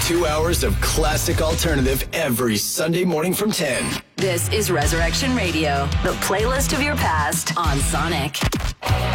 2 hours of classic alternative every Sunday morning from 10. This is Resurrection Radio, the playlist of your past on Sonic.